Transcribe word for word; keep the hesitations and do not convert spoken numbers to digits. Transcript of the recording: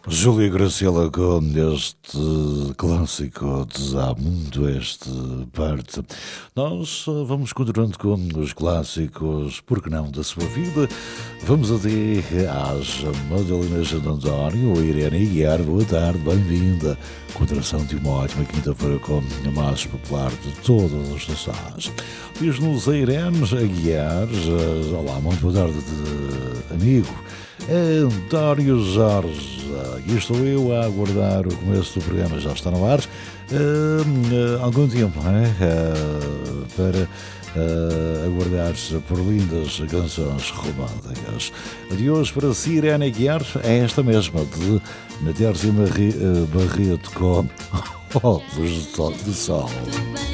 Júlia Graciela com este clássico de há muito este parte. Nós eh, vamos continuando com os clássicos, porque não, da sua vida. Vamos até às Madalinas de António, Irene Aguiar, boa tarde, bem-vinda. Continuação de uma ótima quinta-feira com a mais popular de todas as estações. Diz-nos a Irene Aguiar, eh, olá, muito boa tarde, de amigo. António Jorge, aqui estou eu a aguardar o começo do programa, já está no ar, uh, uh, algum tempo, é? uh, para uh, aguardar por lindas canções românticas. De hoje para si, Irene Aguiar, é esta mesma, de Natércia Barreto com óculos de sol.